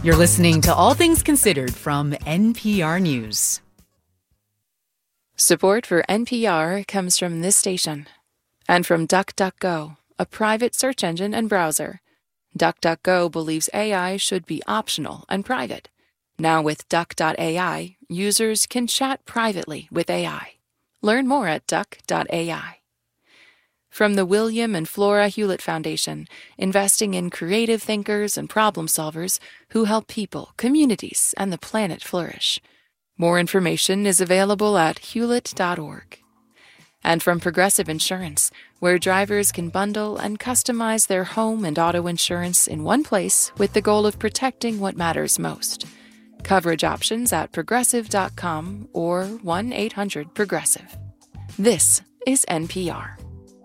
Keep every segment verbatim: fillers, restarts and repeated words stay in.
You're listening to All Things Considered from N P R News. Support for N P R comes from this station and from DuckDuckGo, a private search engine and browser. DuckDuckGo believes A I should be optional and private. Now with Duck dot A I, users can chat privately with A I. Learn more at Duck dot A I. From the William and Flora Hewlett Foundation, investing in creative thinkers and problem solvers who help people, communities, and the planet flourish. More information is available at hewlett dot org. And from Progressive Insurance, where drivers can bundle and customize their home and auto insurance in one place with the goal of protecting what matters most. Coverage options at progressive dot com or one eight hundred progressive. This is N P R.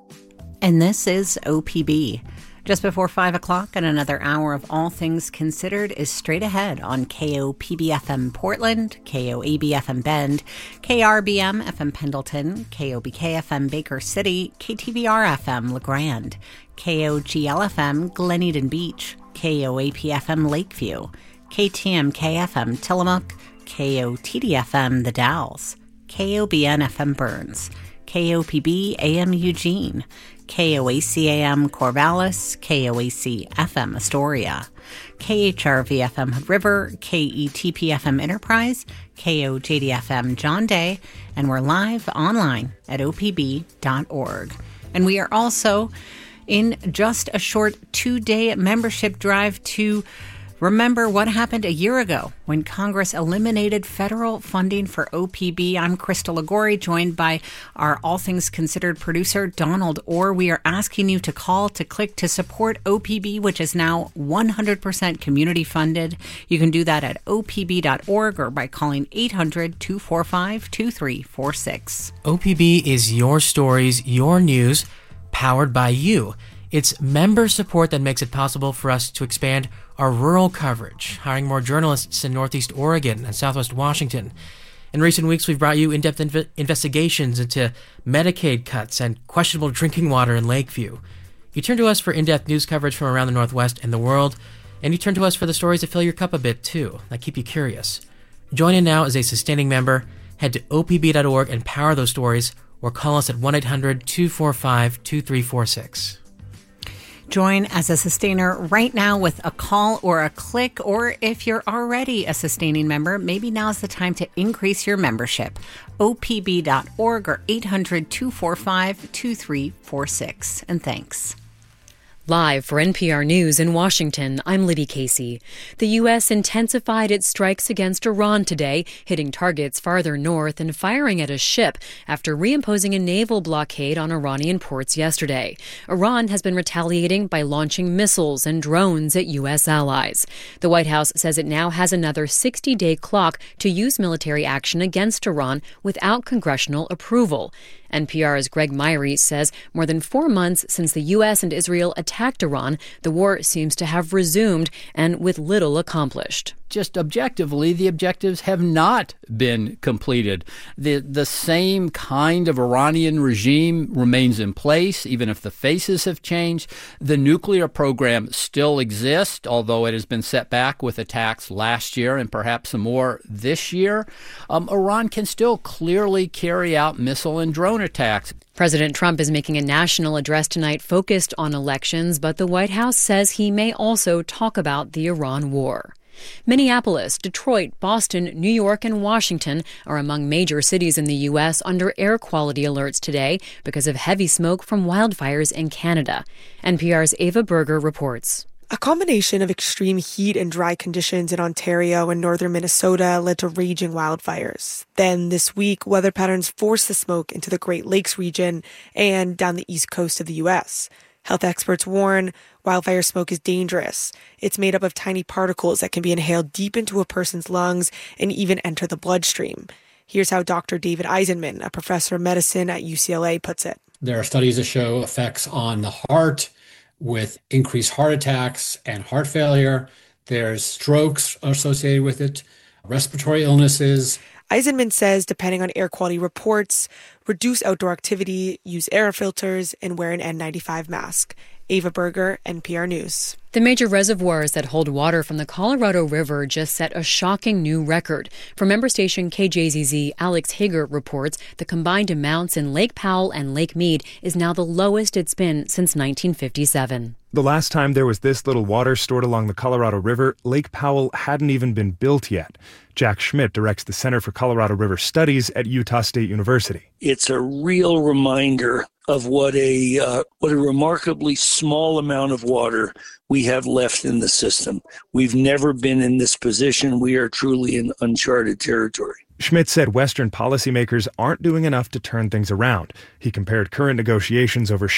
And this is O P B. Just before five o'clock and another hour of All Things Considered is straight ahead on K O P B F M Portland, K O A B F M Bend, K R B M F M Pendleton, K O B K F M Baker City, K T V R F M LeGrand, K O G L F M Glen Eden Beach, K O A P F M Lakeview, K T M K F M Tillamook, K O T D F M The Dalles, K O B N F M Burns, K O P B A M Eugene, K O A C A M Corvallis, K O A C F M Astoria, K H R V F M Hood River, K E T P F M Enterprise, K O J D F M John Day, and we're live online at O P B dot org. And we are also in just a short two-day membership drive to remember what happened a year ago when Congress eliminated federal funding for O P B. I'm Crystal Lagori, joined by our All Things Considered producer, Donald Orr. We are asking you to call, to click, to support O P B, which is now one hundred percent community funded. You can do that at O P B dot org or by calling eight hundred, two four five, two three four six. O P B is your stories, your news, powered by you. It's member support that makes it possible for us to expand our rural coverage, hiring more journalists in Northeast Oregon and Southwest Washington. In recent weeks, we've brought you in-depth inv- investigations into Medicaid cuts and questionable drinking water in Lakeview. You turn to us for in-depth news coverage from around the Northwest and the world, and you turn to us for the stories that fill your cup a bit, too, that keep you curious. Join in now as a sustaining member. Head to O P B dot org and power those stories, or call us at one eight hundred, two four five, two three four six. Join as a sustainer right now with a call or a click, or if you're already a sustaining member, maybe now's the time to increase your membership. O P B dot org or eight hundred, two four five, two three four six. And thanks. Live for N P R News in Washington, I'm Liddy Casey. The U S intensified its strikes against Iran today, hitting targets farther north and firing at a ship after reimposing a naval blockade on Iranian ports yesterday. Iran has been retaliating by launching missiles and drones at U S allies. The White House says it now has another sixty-day clock to use military action against Iran without congressional approval. N P R's Greg Myrie says more than four months since the U S and Israel attacked Iran, the war seems to have resumed, and with little accomplished. Just objectively, the objectives have not been completed. The the same kind of Iranian regime remains in place, even if the faces have changed. The nuclear program still exists, although it has been set back with attacks last year and perhaps some more this year. Um, Iran can still clearly carry out missile and drone attacks. President Trump is making a national address tonight focused on elections, but the White House says he may also talk about the Iran war. Minneapolis, Detroit, Boston, New York, and Washington are among major cities in the U S under air quality alerts today because of heavy smoke from wildfires in Canada. N P R's Ava Berger reports. A combination of extreme heat and dry conditions in Ontario and northern Minnesota led to raging wildfires. Then this week, weather patterns forced the smoke into the Great Lakes region and down the east coast of the U S. Health experts warn wildfire smoke is dangerous. It's made up of tiny particles that can be inhaled deep into a person's lungs and even enter the bloodstream. Here's how Doctor David Eisenman, a professor of medicine at U C L A, puts it. There are studies that show effects on the heart with increased heart attacks and heart failure. There's strokes associated with it, respiratory illnesses. Eisenman says, depending on air quality reports, reduce outdoor activity, use air filters, and wear an N ninety-five mask. Ava Berger, N P R News. The major reservoirs that hold water from the Colorado River just set a shocking new record. From member station K J Z Z, Alex Hager reports the combined amounts in Lake Powell and Lake Mead is now the lowest it's been since nineteen fifty-seven. The last time there was this little water stored along the Colorado River, Lake Powell hadn't even been built yet. Jack Schmidt directs the Center for Colorado River Studies at Utah State University. It's a real reminder of what a uh, what a remarkably small amount of water we have left in the system. We've never been in this position. We are truly in uncharted territory. Schmidt said Western policymakers aren't doing enough to turn things around. He compared current negotiations over